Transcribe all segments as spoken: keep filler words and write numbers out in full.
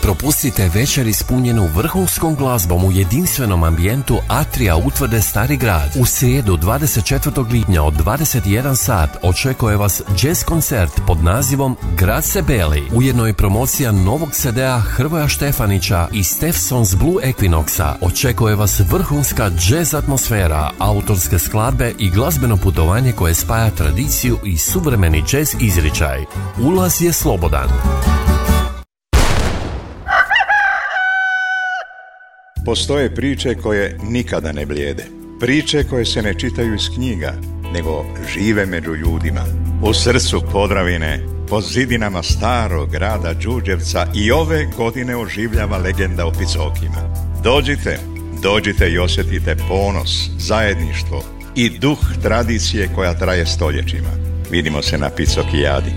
propustite večer ispunjenu vrhunskom glazbom u jedinstvenom ambijentu Atrija utvrde Stari grad. U srijedu dvadeset četvrtog lipnja od dvadeset jedan sat očekuje vas jazz koncert pod nazivom Grad se beli. Ujedno je promocija novog ce de a Hrvoja Štefanića i Steffsons Blue Equinoxa. Očekuje vas vrhunska jazz atmosfera, autorske skladbe i glazbeno putovanje koje spaja tradiciju i suvremeni jazz izričaj. Ulaz je slobodan. Postoje priče koje nikada ne blijede. Priče koje se ne čitaju iz knjiga, nego žive među ljudima. U srcu Podravine, po zidinama starog grada Đurđevca i ove godine oživljava legenda o Picokima. Dođite, dođite i osjetite ponos, zajedništvo i duh tradicije koja traje stoljećima. Vidimo se na Picokijadi.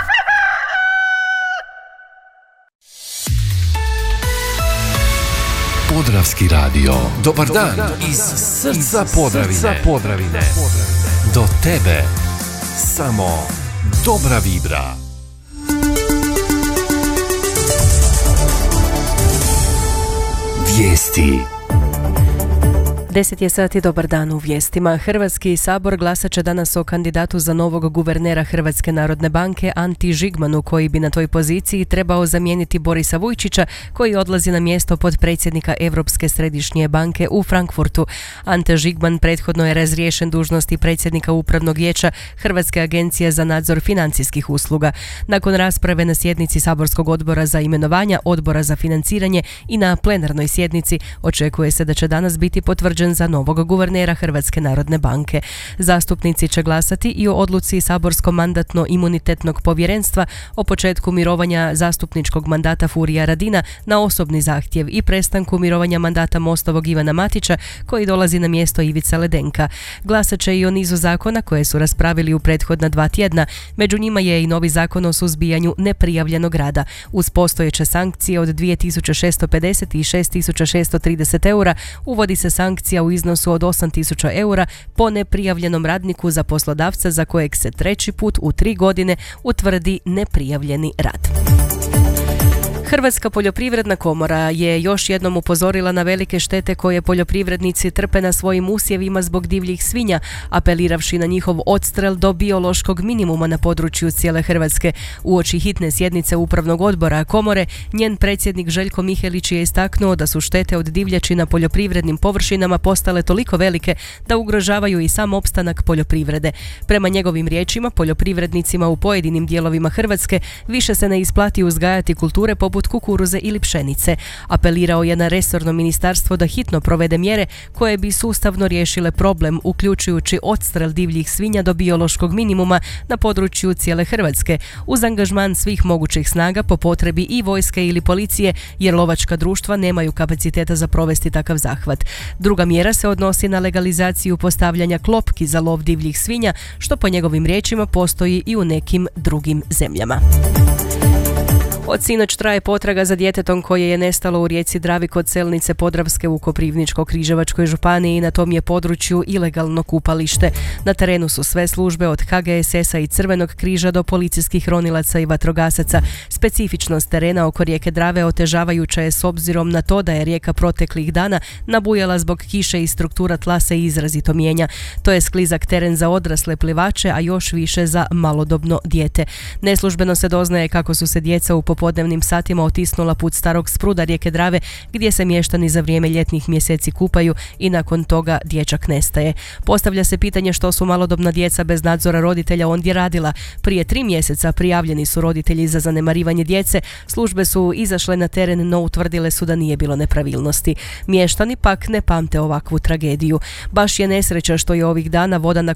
Podravski radio. Dobar dan, Dobar dan. iz srca Podravine. Podravine. Do tebe samo dobra vibra. Vijesti. deset je sati, dobar dan u vijestima. Hrvatski sabor glasat će danas o kandidatu za novog guvernera Hrvatske narodne banke Anti Žigmanu, koji bi na toj poziciji trebao zamijeniti Borisa Vujčića, koji odlazi na mjesto potpredsjednika Europske središnje banke u Frankfurtu. Ante Žigman prethodno je razriješen dužnosti predsjednika upravnog vijeća Hrvatske agencije za nadzor financijskih usluga. Nakon rasprave na sjednici saborskog odbora za imenovanja, odbora za financiranje i na plenarnoj sjednici očekuje se da će danas biti potvrđen za novog guvernera Hrvatske narodne banke. Zastupnici će glasati i o odluci saborsko mandatno-imunitetnog povjerenstva o početku mirovanja zastupničkog mandata Furija Radina na osobni zahtjev i prestanku mirovanja mandata Mostovog Ivana Matića, koji dolazi na mjesto Ivica Ledenka. Glasat će i o nizu zakona koje su raspravili u prethodna dva tjedna. Među njima je i novi zakon o suzbijanju neprijavljenog rada. Uz postojeće sankcije od dvije tisuće šesto pedeset i šest tisuća šesto trideset eura uvodi se sankcija u iznosu od osam tisuća eura po neprijavljenom radniku za poslodavca za kojeg se treći put u tri godine utvrdi neprijavljeni rad. Hrvatska poljoprivredna komora je još jednom upozorila na velike štete koje poljoprivrednici trpe na svojim usjevima zbog divljih svinja, apeliravši na njihov odstrel do biološkog minimuma na području cijele Hrvatske. Uoči hitne sjednice upravnog odbora komore, njen predsjednik Željko Mihelić je istaknuo da su štete od divljači na poljoprivrednim površinama postale toliko velike da ugrožavaju i sam opstanak poljoprivrede. Prema njegovim riječima, poljoprivrednicima u pojedinim dijelovima Hrvatske više se ne isplati uzgajati kulture poput kukuruze ili pšenice. Apelirao je na resorno ministarstvo da hitno provede mjere koje bi sustavno riješile problem, uključujući odstrel divljih svinja do biološkog minimuma na području cijele Hrvatske, uz angažman svih mogućih snaga, po potrebi i vojske ili policije, jer lovačka društva nemaju kapaciteta za provesti takav zahvat. Druga mjera se odnosi na legalizaciju postavljanja klopki za lov divljih svinja, što po njegovim riječima postoji i u nekim drugim zemljama. Od sinoć traje potraga za djetetom koje je nestalo u rijeci Dravi kod Selnice Podravske u Koprivničko-križevačkoj županiji i na tom je području ilegalno kupalište. Na terenu su sve službe od ha ge es esa i Crvenog križa do policijskih ronilaca i vatrogasaca. Specifičnost terena oko rijeke Drave otežavajuća je s obzirom na to da je rijeka proteklih dana nabujala zbog kiše i struktura tla se izrazito mijenja. To je sklizak teren za odrasle plivače, a još više za malodobno dijete. Neslužbeno se doznaje kako su se djeca u popodnevnim satima otisnula put starog spruda rijeke Drave, gdje se mještani za vrijeme ljetnih mjeseci kupaju i nakon toga dječak nestaje. Postavlja se pitanje što su malodobna djeca bez nadzora roditelja ondje radila. Prije tri mjeseca prijavljeni su roditelji za zanemarivanje djece, službe su izašle na teren, no utvrdile su da nije bilo nepravilnosti. Mještani pak ne pamte ovakvu tragediju. Baš je nesreća što je ovih dana voda na